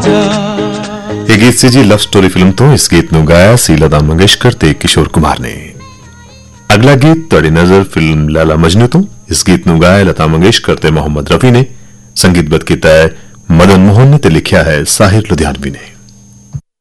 ਜਾ। ਇਹ ਗੀਤ ਸੀ ਜੀ ਲਵ ਸਟੋਰੀ ਫਿਲਮ ਤੋਂ। ਇਸ ਗੀਤ ਨੂੰ ਗਾਇਆ ਸੀ ਲਤਾ ਮੰਗੇਸ਼ਕਰ ਤੇ ਕਿਸ਼ੋਰ ਕੁਮਾਰ ਨੇ। ਅਗਲਾ ਗੀਤ ਤੁਹਾਡੀ ਨਜ਼ਰ ਫਿਲਮ ਲਾਲਾ ਮਜਨੂ ਤੋਂ। ਇਸ ਗੀਤ ਨੂੰ ਗਾਇਆ ਲਤਾ ਮੰਗੇਸ਼ਕਰ ਤੇ ਮੁਹੰਮਦ ਰਫੀ ਨੇ। ਸੰਗੀਤਬੱਧ ਕੀਤਾ ਹੈ ਮਦਨ ਮੋਹਨ ਨੇ ਤੇ ਲਿਖਿਆ ਹੈ ਸਾਹਿਰ ਲੁਧਿਆਣਵੀ ਨੇ।